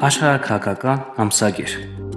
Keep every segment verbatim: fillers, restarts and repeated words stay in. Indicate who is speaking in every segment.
Speaker 1: Աշխարհաքաղաքական ամսագիր։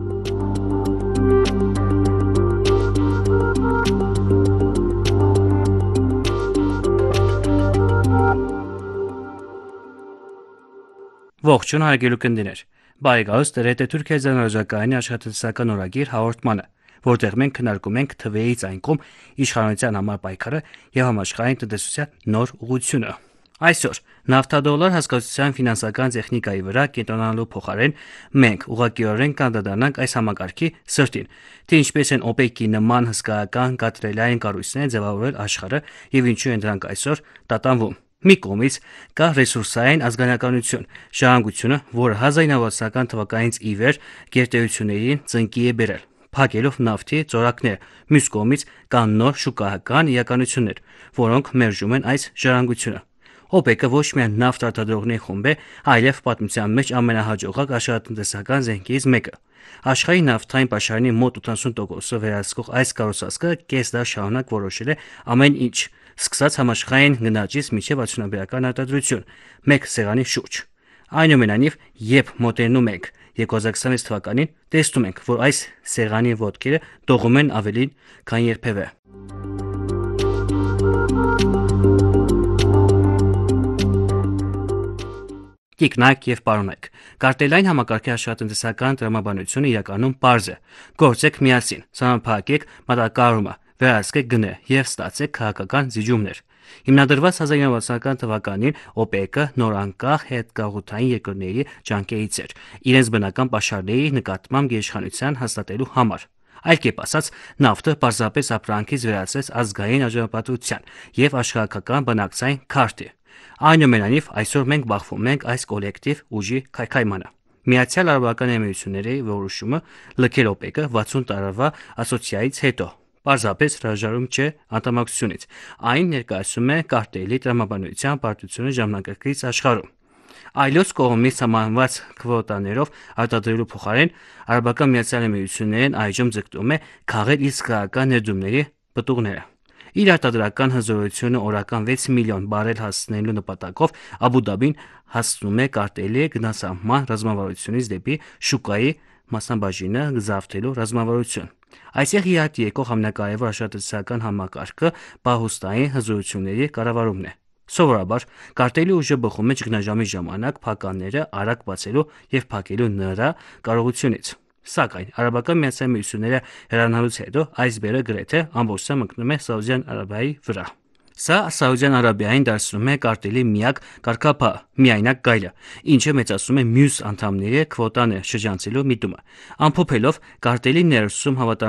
Speaker 1: Ողջույն հարգելի ունկնդիրներ։ Բարեկամս դրետ է Թուրքիայի զանազակայանի աշխատասական օրագիր հաղորդմանը, որտեղ մենք քննարկում ենք թվերից այն կողմ իշխանության համար պայքարը եւ համաշխարհային տնտեսության նոր ուղղությունը։ Այսօր նավթադոլար հասկացության ֆինանսական տեխնիկայի վրա կենտրոնանալու փոխարեն մենք ուղղակիորեն կանդրադառնանք այս համակարգի սրտին, թե ինչպես են օպեկի նման հսկայական կատրելային կառույցները ձևավորել աշխարհը եւ ինչու են դրանք այսօր տատանվում։ Մի կողմից կա ռեսուրսային ազգանյականություն, ժառանգությունը, որը հազար իննսուն վաթսուն թվականից ի վեր գերտերություններին ծնկի է բերել, փակելով նավթի ծորակները։ Մյուս կողմից կան նոր շուկայական իրականություններ, որոնք մերժում են այս ժառանգությունը։ օպեկը ոչ միայն նավթ արտադրողների խումբ է, այլև պատմության մեջ ամենահաջողակ աշխարհատնտեսական զենքերից մեկը։ Աշխարհի նավթային պաշարանի մոտ ութանասուն տոկոսը վերահսկող այս կառուցվածքը կես դար շարունակ որոշել է ամեն ինչ, սկսած համաշխարհային գնաճից մինչև արդյունաբերական արտադրություն, մեկ սեղանի շուրջ։ Այնուամենայնիվ, երբ մոտենում ենք երկու հազար քսանվեց թվականին, տեսնում ենք, որ այս սեղանի ոտքերը դողում են ավելի քան երբևէ։ Տիկնակ եւ պարոնայք, կարտելային համակարգի աշխարհատնտեսական տրամաբանությունը իրականում պարզ է։ Գործեք միասին, սահմանափակեք մատակարարումը, վերահսկեք գները եւ ստացեք քաղաքական զիջումներ։ Հիմնադրված հազար իննսուն վաթսուն թվականին օպեկը նորանկախ հետգաղութային երկրների ջանքերից էր իրենց բնական պաշարների նկատմամբ գերիշխանություն հաստատելու համար։ Այլ կերպ ասած, նավթը պարզապես ապրանքից վերածվեց ազգային արժանապատվության եւ աշխարհական բանակցային քարտի։ Այնուամենայնիվ, այսօր մենք բախվում ենք այս կոլեկտիվ ուժի քայքայմանը։ Միացյալ Արաբական Էմիրությունների որոշումը լքել օպեկը վաթսուն տարվա ասոցիացիայից հետո պարզապես հրաժարում չէ անդամակցությունից։ Այն ներկայացում է կարտելի տրամաբանության պարտությունը ժամանակակից աշխարհում։ Այլոց կողմից սահմանված քվոտաներով արտադրելու փոխարեն Արաբական Միացյալ Էմիրություններն այժմ ձգտում է քաղել իր զգայական ներդրումների պտուղները։ Իր արտադրական հզորությունը օրական վեց միլիոն բարել հասցնելու նպատակով Աբու Դաբին հասցնում է կարտելի գնացահման ռազմավարությունից դեպի շուկայի մասնաբաժինը զավթելու ռազմավարություն։ Այսեղ իհարկե եկող ամենակարևոր աշխարհատնտեսական համակարգը պահուստային հզորությունների կառավարումն է։ Սովորաբար կարտելի ուժը բխում է ճգնաժամի ժամանակ փականները արագ բացելու եւ փակելու նրա կարողությունից։ Սակայն Արաբական Միացյալ Էմիրությունները հեռանալուց հետո այս բեռը գրեթե ամբողջությամբ ընկնում է Սաուդյան Արաբիայի վրա։ Սա Սաուդյան Արաբիային դարձնում է կարտելի միակ կարգապահը, միայնակ գայլը, ինչը մեծացնում է մյուս անդամների քվոտաները շրջանցելու միտումը, ամփոփելով կարտելի ներսում հավատարմության